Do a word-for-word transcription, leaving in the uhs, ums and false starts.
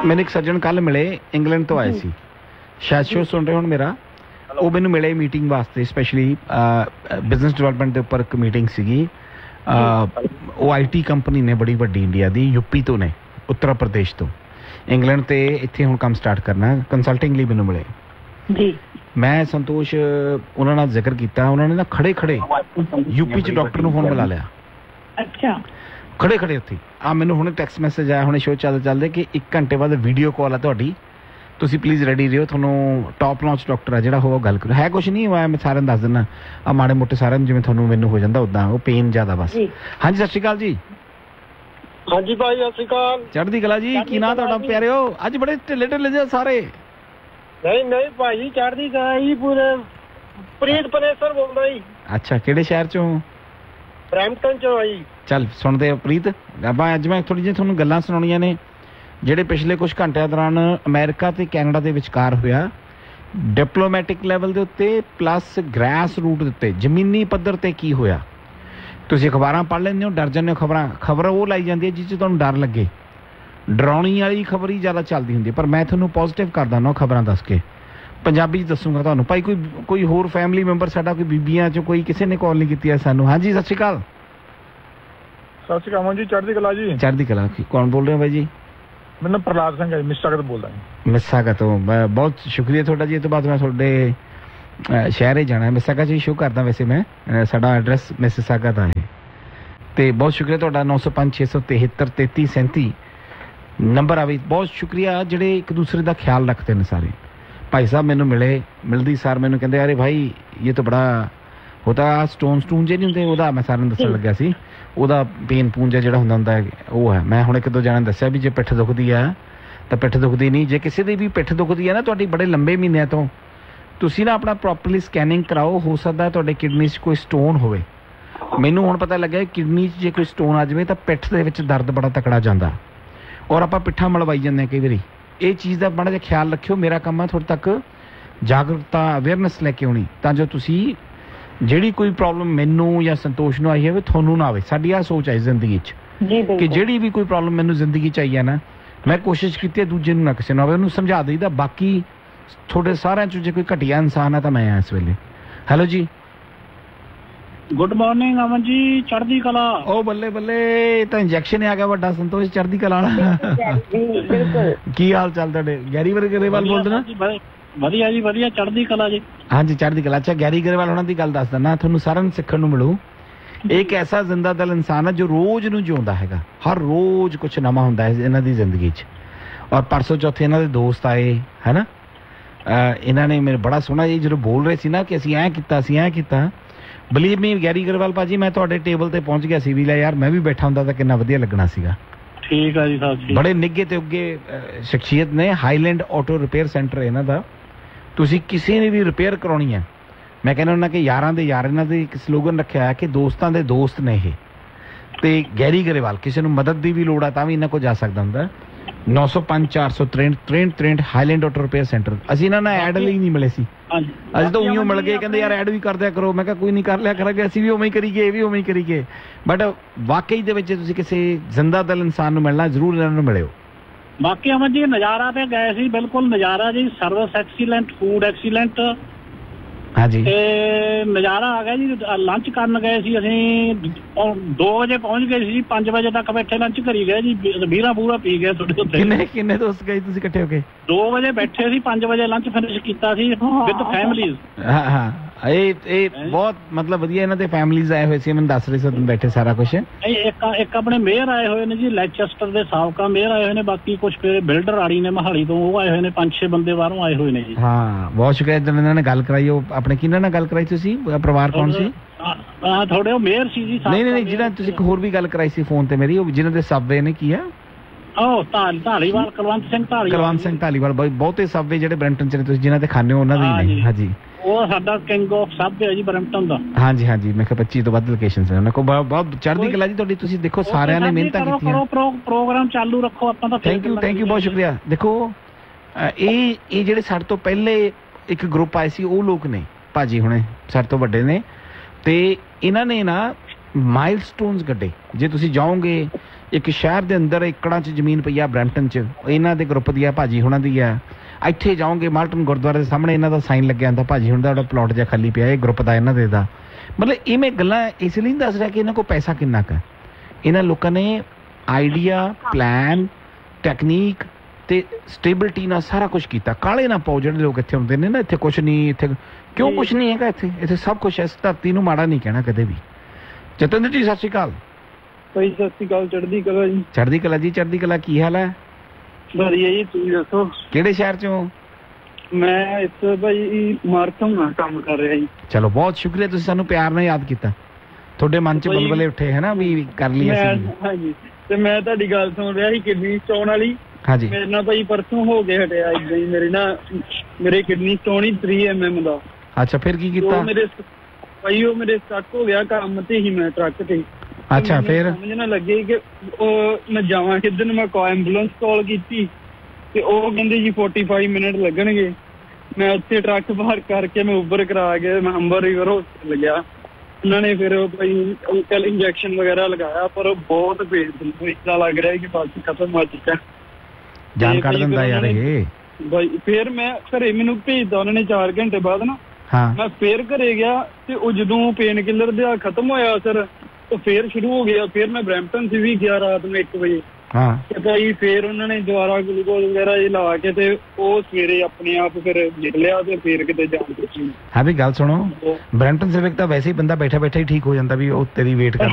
ਮੈਨੂੰ ਇੱਕ ਸੱਜਣ ਕੱਲ ਮਿਲੇ, ਇੰਗਲੈਂਡ ਤੋਂ ਆਏ ਸੀ, ਸ਼ਾਇਦ ਸ਼ੋ ਸੁਣ ਰਹੇ ਹੁਣ ਮੇਰਾ। ਉਹ ਮੈਨੂੰ ਮਿਲੇ ਮੀਟਿੰਗ ਵਾਸਤੇ, ਸਪੈਸ਼ਲੀ ਬਿਜ਼ਨਸ ਡਿਵੈਲਪਮੈਂਟ ਦੇ ਉੱਪਰ ਇੱਕ ਮੀਟਿੰਗ ਸੀਗੀ। ਉਹ ਆਈ ਟੀ ਕੰਪਨੀ ਨੇ ਬੜੀ ਵੱਡੀ ਇੰਡੀਆ ਦੀ, ਯੂਪੀ ਤੋਂ ਨੇ, ਉੱਤਰ ਪ੍ਰਦੇਸ਼ ਤੋਂ, ਇੰਗਲੈਂਡ ਤੇ ਇੱਥੇ ਹੁਣ ਕੰਮ ਸਟਾਰਟ ਕਰਨਾ, ਕੰਸਲਟਿੰਗ ਲਈ ਮੈਨੂੰ ਮਿਲੇ ਜੀ। ਮੈਂ ਸੰਤੋਸ਼ ਉਹਨਾਂ ਨਾਲ ਜ਼ਿਕਰ ਕੀਤਾ, ਉਹਨਾਂ ਨੇ ਨਾ ਖੜੇ ਖੜੇ ਯੂਪੀ 'ਚ ਡਾਕਟਰ ਨੂੰ ਫੋਨ ਮਿਲਾ ਲਿਆ। ਅੱਛਾ, ਖੜੇ ਖੜੇ ਉੱਥੇ। ਆ ਮੈਨੂੰ ਹੁਣੇ ਟੈਕਸਟ ਮੈਸੇਜ ਆਇਆ, ਹੁਣੇ ਸ਼ੋਅ ਚੱਲ ਚੱਲਦੇ ਕਿ ਇੱਕ ਘੰਟੇ ਬਾਅਦ ਵੀਡੀਓ ਕਾਲ ਆ ਤੁਹਾਡੀ, ਤੁਸੀਂ ਪਲੀਜ਼ ਰੈਡੀ ਰਹੋ, ਤੁਹਾਨੂੰ ਟੌਪ ਨੌਚ ਡਾਕਟਰ ਆ ਜਿਹੜਾ ਉਹ ਗੱਲ ਕਰੋ। ਹੈ ਕੁਛ ਨਹੀਂ ਹੋਇਆ, ਮੈਂ ਸਾਰਿਆਂ ਨੂੰ ਦੱਸ ਦਿੰਦਾ, ਆ ਮਾੜੇ ਮੋਟੇ ਸਾਰਿਆਂ ਨੂੰ ਜਿਵੇਂ ਤੁਹਾਨੂੰ ਮੈਨੂੰ ਹੋ ਜਾਂਦਾ ਉੱਦਾਂ, ਉਹ ਪੇਨ ਜ਼ਿਆਦਾ ਬਸ। ਹਾਂਜੀ, ਸਤਿ ਸ਼੍ਰੀ ਅਕਾਲ ਜੀ। ਹਾਂਜੀ ਭਾਈ, ਸਤਿ ਸ਼੍ਰੀ ਅਕਾਲ। ਚੜ੍ਹਦੀ ਕਲਾ ਜੀ। ਕੀ ਨਾਂ ਤੁਹਾਡਾ ਪਿਆਰਿਓ? ਅੱਜ ਬੜੇ ਢਿੱਲੇ ਢਿੱਲੇ ਜਿਹੇ ਸਾਰੇ। ਨਹੀਂ ਨਹੀਂ ਭਾਈ, ਚੜ੍ਹਦੀ ਕਲਾ ਜੀ, ਪੂਰੇ। ਪ੍ਰੀਤ ਪਨੇਸਰ ਬੋਲਦਾ ਜੀ। ਅੱਛਾ, ਕਿਹੜੇ ਸ਼ਹਿਰ ਚੋਂ? ਬਰੈਂਪਟਨ ਚੋਂ ਆ ਜੀ। ਚੱਲ ਸੁਣਦੇ ਹੋ ਪ੍ਰੀਤ, ਆਪਾਂ ਅੱਜ ਮੈਂ ਥੋੜ੍ਹੀ ਜਿਹੀ ਤੁਹਾਨੂੰ ਗੱਲਾਂ ਸੁਣਾਉਣੀਆਂ ਨੇ ਜਿਹੜੇ ਪਿਛਲੇ ਕੁਝ ਘੰਟਿਆਂ ਦੌਰਾਨ ਅਮਰੀਕਾ ਤੇ ਕੈਨੇਡਾ ਦੇ ਵਿਚਕਾਰ ਹੋਇਆ, ਡਿਪਲੋਮੈਟਿਕ ਲੈਵਲ ਦੇ ਉੱਤੇ ਪਲੱਸ ਗ੍ਰਾਸ ਰੂਟ ਦੇ ਉੱਤੇ, ਜ਼ਮੀਨੀ ਪੱਧਰ ਤੇ ਕੀ ਹੋਇਆ। ਤੁਸੀਂ ਅਖਬਾਰਾਂ ਪੜ੍ਹ ਲੈਂਦੇ ਹੋ, ਡਰ ਜਾਂਦੇ ਹੋ। ਖਬਰਾਂ ਖਬਰ ਉਹ ਲਾਈ ਜਾਂਦੀ ਹੈ ਜਿਸ 'ਚ ਤੁਹਾਨੂੰ ਡਰ ਲੱਗੇ, ਡਰਾਉਣੀ ਵਾਲੀ ਖਬਰ ਹੀ ਜ਼ਿਆਦਾ ਚੱਲਦੀ ਹੁੰਦੀ, ਪਰ ਮੈਂ ਤੁਹਾਨੂੰ ਪੋਜ਼ੀਟਿਵ ਕਰਦਾ ਨਾ ਖਬਰਾਂ ਦੱਸ ਕੇ, ਪੰਜਾਬੀ 'ਚ ਦੱਸੂਗਾ ਤੁਹਾਨੂੰ। ਭਾਈ ਕੋਈ ਕੋਈ ਹੋਰ ਫੈਮਿਲੀ ਮੈਂਬਰ ਸਾਡਾ, ਕੋਈ ਬੀਬੀਆਂ 'ਚੋਂ ਕੋਈ ਕਿਸੇ ਨੇ ਕਾਲ ਨਹੀਂ ਕੀਤੀ ਹੈ ਸਾਨੂੰ? ਹਾਂਜੀ, ਸਤਿ ਸ਼੍ਰੀ ਅਕਾਲ। ਸਤਿ ਸ਼੍ਰੀ ਅਕਾਲ ਜੀ, ਚੜ੍ਹਦੀ ਕਲਾ ਜੀ। ਚੜ੍ਹਦੀ ਕਲਾ। ਕੌਣ ਬੋਲ ਰਹੇ ਹੋ ਬਾਈ ਜੀ? ਮੈਨੂੰ ਪ੍ਰਹਲਾਦ ਸਿੰਘ ਹੈ, ਮਿਸਾਗਾ ਤੋਂ ਬੋਲਦਾ ਜੀ। ਮਿਸਾਗਾ ਤੋਂ। ਬਹੁਤ ਸ਼ੁਕਰੀਆ ਤੁਹਾਡਾ ਜੀ। ਇਹ ਤੋਂ ਬਾਅਦ ਮੈਂ ਤੁਹਾਡੇ ਸ਼ਹਿਰ ਹੀ ਜਾਣਾ, ਮਿਸਾਗਾ 'ਚ ਹੀ ਸ਼ੋਅ ਕਰਦਾ ਵੈਸੇ ਮੈਂ, ਸਾਡਾ ਐਡਰੈਸ ਮਿਸਿਸਾਗਾ ਦਾ ਹੈ। ਅਤੇ ਬਹੁਤ ਸ਼ੁਕਰੀਆ ਤੁਹਾਡਾ। ਨੌ ਸੌ ਪੰਜ ਛੇ ਸੌ ਤਿਹੱਤਰ ਤੇਤੀ ਸੈਂਤੀ ਨੰਬਰ ਆ ਵੀ। ਬਹੁਤ ਸ਼ੁਕਰੀਆ ਜਿਹੜੇ ਇੱਕ ਦੂਸਰੇ ਦਾ ਖਿਆਲ ਰੱਖਦੇ ਨੇ ਸਾਰੇ। ਭਾਈ ਸਾਹਿਬ ਮੈਨੂੰ ਮਿਲੇ, ਮਿਲਦੀ ਸਾਰ ਮੈਨੂੰ ਕਹਿੰਦੇ ਅਰੇ ਭਾਈ ਇਹ ਤਾਂ ਬੜਾ ਉਹਦਾ ਸਟੋਨ ਸਟੂਨ ਜੇ ਨਹੀਂ ਹੁੰਦੇ, ਉਹਦਾ ਮੈਂ ਸਾਰਿਆਂ ਨੂੰ ਦੱਸਣ ਲੱਗਿਆ ਸੀ, ਉਹਦਾ ਪੇਨ ਪੂਨ ਜਿਹਾ ਜਿਹੜਾ ਹੁੰਦਾ ਹੁੰਦਾ ਉਹ ਹੈ। ਮੈਂ ਹੁਣ ਇੱਕ ਦੋ ਜਣਿਆਂ ਨੇ ਦੱਸਿਆ ਵੀ ਜੇ ਪਿੱਠ ਦੁਖਦੀ ਆ ਤਾਂ ਪਿੱਠ ਦੁਖਦੀ ਨਹੀਂ, ਜੇ ਕਿਸੇ ਦੀ ਵੀ ਪਿੱਠ ਦੁਖਦੀ ਹੈ ਨਾ ਤੁਹਾਡੀ ਬੜੇ ਲੰਬੇ ਮਹੀਨਿਆਂ ਤੋਂ, ਤੁਸੀਂ ਨਾ ਆਪਣਾ ਪ੍ਰੋਪਰਲੀ ਸਕੈਨਿੰਗ ਕਰਾਓ, ਹੋ ਸਕਦਾ ਤੁਹਾਡੇ ਕਿਡਨੀ 'ਚ ਕੋਈ ਸਟੋਨ ਹੋਵੇ। ਮੈਨੂੰ ਹੁਣ ਪਤਾ ਲੱਗਿਆ ਕਿਡਨੀ 'ਚ ਜੇ ਕੋਈ ਸਟੋਨ ਆ ਜਾਵੇ ਤਾਂ ਪਿੱਠ ਦੇ ਵਿੱਚ ਦਰਦ ਬੜਾ ਤਕੜਾ ਜਾਂਦਾ, ਔਰ ਆਪਾਂ ਪਿੱਠਾਂ ਮਲਵਾਈ ਜਾਂਦੇ ਹਾਂ ਕਈ ਵਾਰੀ। ਇਹ ਚੀਜ਼ ਦਾ ਬੜਾ ਜਿਹਾ ਖਿਆਲ ਰੱਖਿਓ। ਮੇਰਾ ਕੰਮ ਹੈ ਤੁਹਾਡੇ ਤੱਕ ਜਾਗਰੂਕਤਾ, ਅਵੇਅਰਨੈਸ ਲੈ ਕੇ ਆਉਣੀ, ਤਾਂ ਜੋ ਤੁਸੀਂ ਜਿਹੜੀ ਕੋਈ ਪ੍ਰੋਬਲਮ ਮੈਨੂੰ ਜਾਂ ਸੰਤੋਸ਼ ਨੂੰ ਆਈ ਹੋਵੇ ਤੁਹਾਨੂੰ ਨਾ ਆਵੇ। ਸਾਡੀ ਆਹ ਸੋਚ ਹੈ ਜ਼ਿੰਦਗੀ 'ਚ ਕਿ ਜਿਹੜੀ ਵੀ ਕੋਈ ਪ੍ਰੋਬਲਮ ਮੈਨੂੰ ਜ਼ਿੰਦਗੀ 'ਚ ਆਈ ਹੈ ਨਾ, ਮੈਂ ਕੋਸ਼ਿਸ਼ ਕੀਤੀ ਹੈ ਦੂਜੇ ਨੂੰ ਨਾ ਕਿਸੇ ਨੂੰ ਆਵੇ, ਉਹਨੂੰ ਸਮਝਾ ਦਈਦਾ। ਬਾਕੀ ਤੁਹਾਡੇ ਸਾਰਿਆਂ 'ਚ ਜੇ ਕੋਈ ਘਟੀਆ ਇਨਸਾਨ ਹੈ ਤਾਂ ਮੈਂ ਹਾਂ ਇਸ ਵੇਲੇ। ਹੈਲੋ ਜੀ, ਗੁੱਡ ਮਾਰਨਿੰਗ ਅਮਨ ਜੀ, ਚੜ੍ਹਦੀ ਕਲਾ। ਉਹ ਬੱਲੇ ਬੱਲੇ, ਤਾਂ ਇੰਜੈਕਸ਼ਨ ਆ ਗਿਆ ਵੱਡਾ ਸੰਤੋਸ਼, ਚੜ੍ਹਦੀ ਕਲਾ ਵਾਲਾ। ਕੀ ਹਾਲ ਚਾਲ ਤੁਹਾਡੇ? ਗੈਰੀ ਗਰੇਵਾਲ ਬੋਲਦੇ ਨਾ? ਵਧੀਆ ਜੀ, ਵਧੀਆ, ਚੜ੍ਹਦੀ ਕਲਾ ਜੀ। ਹਾਂਜੀ, ਚੜ੍ਹਦੀ ਕਲਾ। ਅੱਛਾ, ਗੈਰੀ ਗਰੇਵਾਲ ਉਹਨਾਂ ਦੀ ਗੱਲ ਦੱਸ ਦਿੰਦਾ ਤੁਹਾਨੂੰ, ਸਾਰਿਆਂ ਨੂੰ ਸਿੱਖਣ ਨੂੰ ਮਿਲੂ। ਇੱਕ ਐਸਾ ਜ਼ਿੰਦਾ ਦਿਲ ਇਨਸਾਨ ਹੈ ਜੋ ਰੋਜ਼ ਨੂੰ ਜਿਉਂਦਾ ਹੈਗਾ, ਹਰ ਰੋਜ਼ ਕੁਛ ਨਵਾਂ ਹੁੰਦਾ ਹੈ ਇਹਨਾਂ ਦੀ ਜ਼ਿੰਦਗੀ 'ਚ। ਔਰ ਪਰਸੋਂ ਚੌਥੇ ਇਹਨਾਂ ਦੇ ਦੋਸਤ ਆਏ ਹੈ ਨਾ, ਇਹਨਾਂ ਨੇ ਮੇਰੇ ਬੜਾ ਸੋਹਣਾ ਜੀ ਜਦੋਂ ਬੋਲ ਰਹੇ ਸੀ ਨਾ ਕਿ ਅਸੀਂ ਐਂ ਕੀਤਾ, ਅਸੀਂ ਐਂ ਕੀਤਾ, ਬਲੀਵ ਮੀ ਗੈਰੀ ਗਰੇਵਾਲ ਭਾਜੀ, ਮੈਂ ਤੁਹਾਡੇ ਟੇਬਲ ਤੇ ਪਹੁੰਚ ਗਿਆ ਸੀ ਵੀ ਲੈ ਯਾਰ ਮੈਂ ਵੀ ਬੈਠਾ ਹੁੰਦਾ ਤਾਂ ਕਿੰਨਾ ਵਧੀਆ ਲੱਗਣਾ ਸੀਗਾ। ਠੀਕ ਆ ਜੀ ਸਾਹਿਬ। ਬੜੇ ਨਿੱਘੇ ਤੇ ਉੱਗੇ ਸ਼ਖਸੀਅਤ ਨੇ। ਹਾਈਲੈਂਡ ਆਟੋ ਰਿਪੇਅਰ ਸੈਂਟਰ ਇਹਨਾਂ ਦਾ, ਤੁਸੀਂ ਕਿਸੇ ਨੇ ਵੀ ਰਿਪੇਅਰ ਕਰਾਉਣੀ ਹੈ, ਮੈਂ ਕਹਿੰਦਾ ਉਹਨਾਂ ਕਿ ਯਾਰਾਂ ਦੇ ਯਾਰ, ਇਹਨਾਂ ਦੇ ਇੱਕ ਸਲੋਗਨ ਰੱਖਿਆ ਹੈ ਕਿ ਦੋਸਤਾਂ ਦੇ ਦੋਸਤ ਨੇ ਇਹ। ਤੇ ਗੈਰੀ ਗਰੇਵਾਲ, ਕਿਸੇ ਨੂੰ ਮਦਦ ਦੀ ਵੀ ਲੋੜ ਆ ਤਾਂ ਵੀ ਇਹਨਾਂ ਕੋਲ ਜਾ ਸਕਦਾ ਹੁੰਦਾ। ਨੌ ਸੌ ਪੰਜ ਚਾਰ ਸੌ ਤਰੇਂਹਠ ਤਰੇਂਹਠ ਤਰੇਂਹਠ ਹਾਈਲੈਂਡ ਆਟੋ ਰਿਪੇਅਰ ਸੈਂਟਰ। ਅਸੀਂ ਇਹਨਾਂ ਨਾਲ ਐਡ ਲਈ ਨਹੀਂ ਮਿਲੇ ਸੀ, ਅਸੀਂ ਤਾਂ ਉਈਓ ਮਿਲ ਗਏ, ਕਹਿੰਦੇ ਯਾਰ ਐਡ ਵੀ ਕਰ ਦਿਆ ਕਰੋ। ਮੈਂ ਕਿਹਾ ਕੋਈ ਨਹੀਂ, ਕਰ ਲਿਆ ਕਰਾਂਗੇ, ਅਸੀਂ ਵੀ ਉਵੇਂ ਹੀ ਕਰੀਏ, ਇਹ ਵੀ ਉਵੇਂ ਹੀ ਕਰੀਏ। ਬਟ ਵਾਕਈ ਦੇ ਵਿੱਚ ਤੁਸੀਂ ਕਿਸੇ ਜ਼ਿੰਦਾ ਦਿਲ ਇਨਸਾਨ ਨੂੰ ਮਿਲਣਾ, ਜ਼ਰੂਰ ਇਹਨਾਂ ਨੂੰ ਮਿਲਿਓ। ਬਾਕੀ ਅਮਨ ਜੀ ਨਜ਼ਾਰਾ ਤੇ ਗਏ ਸੀ, ਬਿਲਕੁਲ ਨਜ਼ਾਰਾ ਜੀ, ਸਰਵਿਸ ਐਕਸੀਲੈਂਟ, ਫੂਡ ਐਕਸੀਲੈਂਟ। ਹਾਂਜੀ, ਤੇ ਨਜ਼ਾਰਾ ਆ ਗਿਆ ਜੀ। ਲੰਚ ਕਰਨ ਗਏ ਸੀ ਅਸੀਂ, ਦੋ ਵਜੇ ਪਹੁੰਚ ਗਏ ਸੀ, ਪੰਜ ਵਜੇ ਤੱਕ ਬੈਠੇ ਲੰਚ ਕਰੀ ਗਏ ਜੀ, ਵੀਰਾ ਪੂਰਾ ਪੀ ਗਏ ਤੁਹਾਡੇ ਉੱਤੇ। ਕਿੰਨੇ ਕਿੰਨੇ ਦੋਸਤ ਗਏ ਤੁਸੀਂ ਇਕੱਠੇ ਹੋ ਕੇ? ਦੋ ਵਜੇ ਬੈਠੇ ਸੀ, ਪੰਜ ਵਜੇ ਲੰਚ ਫਿਨਿਸ਼ ਕੀਤਾ ਸੀ ਵਿਦ ਫੈਮਲੀਜ਼। ਹਾਂ ਹਾਂ, ਇਹ ਇਹ ਬਹੁਤ ਮਤਲਬ ਵਧੀਆ, ਇਹਨਾਂ ਦੇ ਫੈਮਲੀਜ਼ ਆਏ ਹੋਏ ਸੀ, ਮੈਨੂੰ ਦੱਸ ਰਹੇ ਸੀ ਤੁਸੀਂ ਬੈਠੇ ਸਾਰਾ ਕੁਛ। ਇੱਕ ਇੱਕ ਆਪਣੇ ਮੇਅਰ ਆਏ ਹੋਏ ਨੇ ਜੀ, ਲੈਚੈਸਟਰ ਦੇ ਸਾਬਕਾ ਮੇਅਰ ਆਏ ਹੋਏ ਨੇ, ਬਾਕੀ ਕੁਛ ਫਿਰ ਬਿਲਡਰ ਆੜੀ ਨੇ ਮਹਾਲੀ ਤੋਂ, ਉਹ ਆਏ ਹੋਏ ਨੇ, ਪੰਜ ਛੇ ਬੰਦੇ ਬਾਹਰੋਂ ਆਏ ਹੋਏ ਨੇ ਜੀ। ਹਾਂ, ਬਹੁਤ ਸ਼ੁਕਰੀਆ ਜਦੋਂ ਇਹਨਾਂ ਨੇ ਗੱਲ ਕਰਾਈ। ਉਹ ਆਪਣੇ ਕਿਹਨਾਂ ਨਾਲ ਗੱਲ ਕਰਾਈ ਤੁਸੀਂ? ਪਰਿਵਾਰ ਕੌਣ ਸੀ? ਹਾਂ, ਥੋੜੇ ਉਹ ਮੇਅਰ ਸੀ ਜੀ। ਨਹੀਂ ਨਹੀਂ, ਜਿਹਨਾਂ ਤੁਸੀਂ ਇੱਕ ਹੋਰ ਵੀ ਗੱਲ ਕਰਾਈ ਸੀ ਫੋਨ ਤੇ ਮੇਰੀ, ਉਹ ਜਿਹਨਾਂ ਦੇ ਸਬਵੇ ਨੇ ਕੀ ਆ? ਉਹ ਧਾਲੀਵਾਲ, ਕੁਲਵੰਤ ਸਿੰਘ ਧਾਲੀਵਾਲ। ਕੁਲਵੰਤ ਸਿੰਘ ਧਾਲੀਵਾਲ। ਬਹੁਤੇ ਸਬਵੇ ਜਿਹੜੇ ਬਰੈਂਪਟਨ ਚ ਨੇ ਤੁਸੀਂ ਜਿਹਨਾਂ ਤੇ ਖਾਂਦੇ ਹੋ ਉਹਨਾਂ ਦੇ ਹੀ ਨੇ। ਹਾਂਜੀ, ਉਹ ਸਾਡਾ ਕਿੰਗ ਆਫ ਸਬ ਹੈ ਜੀ ਬਰੈਂਪਟਨ ਦਾ। ਹਾਂਜੀ ਹਾਂਜੀ, ਮੈਂ ਕਿਹਾ ਪੱਚੀ ਤੋਂ ਵੱਧ ਲੋਕੇਸ਼ਨਸ ਨੇ ਉਹਨਾਂ ਕੋਲ। ਬਹੁਤ ਚੜ੍ਹਦੀ ਕਲਾ ਜੀ ਤੁਹਾਡੀ। ਤੁਸੀਂ ਦੇਖੋ ਸਾਰਿਆਂ ਨੇ ਮਿਹਨਤਾਂ ਕੀਤੀਆਂ। ਪ੍ਰੋਗਰਾਮ ਚਾਲੂ ਰੱਖੋ ਆਪਾਂ ਤਾਂ। ਥੈਂਕ ਯੂ ਥੈਂਕ ਯੂ, ਬਹੁਤ ਸ਼ੁਕਰੀਆ। ਦੇਖੋ ਇਹ ਇਹ ਜਿਹੜੇ ਸਾਡੇ ਤੋਂ ਪਹਿਲੇ ਇੱਕ ਗਰੁੱਪ ਆਏ ਸੀ, ਉਹ ਲੋਕ ਨੇ ਭਾਜੀ ਹੁਣੇ, ਸਾਡੇ ਤੋਂ ਵੱਡੇ ਨੇ, ਤੇ ਇਹਨਾਂ ਨੇ ਨਾ ਮਾਈਲਸਟੋਨਸ ਕੱਢੇ। ਜੇ ਤੁਸੀਂ ਜਾਓਗੇ ਇੱਕ ਸ਼ਹਿਰ ਦੇ ਅੰਦਰ ਏਕੜਾਂ 'ਚ ਜ਼ਮੀਨ ਪਈ ਆ ਬਰੈਂਪਟਨ 'ਚ, ਇਹਨਾਂ ਦੇ ਗਰੁੱਪ ਦੀ ਆ, ਭਾਜੀ ਹੁਣਾਂ ਦੀ ਆ। ਇੱਥੇ ਜਾਓਗੇ ਮਾਲਟਨ ਗੁਰਦੁਆਰੇ ਦੇ ਸਾਹਮਣੇ ਇਹਨਾਂ ਦਾ ਸਾਈਨ ਲੱਗਿਆ ਹੁੰਦਾ, ਭਾਜੀ ਹੁਣ ਦਾ ਪਲਾਟ ਜਿਹਾ ਖਾਲੀ ਪਿਆ, ਇਹ ਗਰੁੱਪ ਦਾ ਇਹਨਾਂ ਦੇ ਦਾ। ਮਤਲਬ ਇਵੇਂ ਗੱਲਾਂ ਇਸ ਲਈ ਨਹੀਂ ਦੱਸ ਰਿਹਾ ਕਿ ਇਹਨਾਂ ਕੋਲ ਪੈਸਾ ਕਿੰਨਾ ਕੁ ਹੈ। ਇਹਨਾਂ ਲੋਕਾਂ ਨੇ ਆਈਡੀਆ, ਪਲਾਨ, ਟੈਕਨੀਕ ਤੇ ਸਟੇਬਿਲਿਟੀ ਨਾਲ ਸਾਰਾ ਕੁਝ ਕੀਤਾ। ਕਾਲੇ ਨਾ ਪਾਓ ਜਿਹੜੇ ਲੋਕ ਇੱਥੇ ਹੁੰਦੇ ਨੇ ਨਾ, ਇੱਥੇ ਕੁਛ ਨਹੀਂ, ਇੱਥੇ ਕਿਉਂ ਕੁਛ ਨਹੀਂ ਹੈਗਾ, ਇੱਥੇ ਇੱਥੇ ਸਭ ਕੁਛ ਹੈ। ਇਸ ਧਰਤੀ ਨੂੰ ਮਾੜਾ ਨਹੀਂ ਕਹਿਣਾ ਕਦੇ ਵੀ। ਜਤਿੰਦਰ ਜੀ ਸਤਿ ਸ਼੍ਰੀ ਅਕਾਲ। ਭਾਈ ਸਤਿ ਸ਼੍ਰੀ ਅਕਾਲ, ਚੜ੍ਹਦੀ ਕਲਾ ਜੀ। ਚੜ੍ਹਦੀ ਕਲਾ ਜੀ, ਚੜ੍ਹਦੀ ਕਲਾ। ਕੀ ਹਾਲ ਹੈ? ਵਧੀਆ ਜੀ, ਤੁਸੀਂ ਦੱਸੋ? ਕਿਹੜੇ ਸ਼ਹਿਰ ਚੋਂ? ਮੈਂ ਇੱਥੇ ਭਾਈ ਮਾਰਕਮ ਨਾਲ ਕੰਮ ਕਰ ਰਿਹਾ ਜੀ। ਚਲੋ ਬਹੁਤ ਸ਼ੁਕਰੀਆ, ਤੁਸੀਂ ਸਾਨੂੰ ਪਿਆਰ ਨਾਲ ਯਾਦ ਕੀਤਾ। ਤੁਹਾਡੇ ਮਨ 'ਚ ਬਲਬਲੇ ਉੱਠੇ ਹੈ ਨਾ ਵੀ ਕਰ ਲਈ ਅਸੀਂ। ਹਾਂਜੀ, ਤੇ ਮੈਂ ਤੁਹਾਡੀ ਗੱਲ ਸੁਣ ਰਿਹਾ ਸੀ ਕਿਡਨੀ ਸਟੋਨ ਵਾਲੀ। ਹਾਂਜੀ। ਮੇਰੇ ਨਾਲ ਭਾਈ ਪਰਸੋਂ ਹੋ ਕੇ ਹਟਿਆ ਏਦਾਂ ਹੀ, ਮੇਰੇ ਨਾ ਮੇਰੇ ਕਿਡਨੀ ਸਟੋਨ ਹੀ ਥ੍ਰੀ ਐਮ ਐਮ ਦਾ। ਅੱਛਾ, ਫਿਰ ਕੀ ਕੀਤਾ? ਮੇਰੇ ਭਾਈ ਉਹ ਮੇਰੇ ਸਟਕ ਹੋ ਗਿਆ ਕੰਮ ਤੇ ਹੀ, ਮੈਂ ਟਰੱਕ ਤੇ। ਅੱਛਾ, ਫਿਰ ਸਮਝ ਨਾ ਲੱਗੇ ਕਿ ਉਹ ਮੈਂ ਜਾਵਾਂ ਕਿੱਧਰ। ਮੈਂ ਕੋ ਐਂਬੂਲੈਂਸ ਕਾਲ ਕੀਤੀ ਤੇ ਉਹ ਕਹਿੰਦੇ ਜੀ ਪੈਂਤਾਲੀ ਮਿੰਟ ਲੱਗਣਗੇ। ਮੈਂ ਉੱਥੇ ਟਰੱਕ ਬਾਹਰ ਕਰਕੇ ਮੈਂ ਉਬਰ ਕਰਾ ਕੇ ਮੈਂ ਹੰਬਰ ਰਿਵਰ ਹਸਪਤਾਲ ਗਿਆ। ਉਹਨਾਂ ਨੇ ਫਿਰ ਭਾਈ ਅੰਕਲ ਇੰਜੈਕਸ਼ਨ ਵਗੈਰਾ ਲਗਾਇਆ, ਪਰ ਬਹੁਤ ਪੇਨ ਇਦਾਂ ਲੱਗ ਰਿਹਾ ਕਿ ਬਸ ਖਤਮ ਹੋ ਚੁੱਕਾ। ਜਾਨ ਕੱਢ ਦਿੰਦਾ ਯਾਰ ਇਹ ਭਾਈ। ਫਿਰ ਮੈਂ ਘਰੇ ਮੈਨੂੰ ਭੇਜਦਾ ਉਹਨਾਂ ਨੇ ਚਾਰ ਘੰਟੇ ਬਾਅਦ ਨਾ। ਹਾਂ। ਮੈਂ ਫੇਰ ਘਰੇ ਗਿਆ ਤੇ ਉਹ ਜਦੋਂ ਪੇਨ ਕਿਲਰ ਦਾ ਖਤਮ ਹੋਇਆ ਸਰ, ਉਹ ਫੇਰ ਸ਼ੁਰੂ ਹੋ ਗਿਆ। ਫਿਰ ਮੈਂ ਬਰੈਂਪਟਨ ਸੀ ਵੀ ਗਿਆ ਰਾਤ ਨੂੰ ਇੱਕ ਵਜੇ। ਹਾਂ। ਤੇ ਭਾਈ ਫੇਰ ਉਹਨਾਂ ਨੇ ਦੁਬਾਰਾ ਗਲੂਕੋਜ਼ ਵਗੈਰਾ ਇਹ ਲਾ ਕੇ ਤੇ ਉਹ ਸਵੇਰੇ ਆਪਣੇ ਆਪ ਫਿਰ ਨਿਕਲਿਆ ਤੇ ਫੇਰ ਕਿਤੇ ਜਾਣ ਦਿੱਤੀ। ਹਾਂ ਵੀ ਗੱਲ ਸੁਣੋ, ਬਰੈਂਪਟਨ ਸਿਰਫ ਇੱਕ ਤਾਂ ਵੈਸੇ ਹੀ ਬੰਦਾ ਬੈਠਾ ਬੈਠਾ ਹੀ ਠੀਕ ਹੋ ਜਾਂਦਾ ਵੀ ਉਹ ਤੇਰੀ ਵੇਟ ਕਰ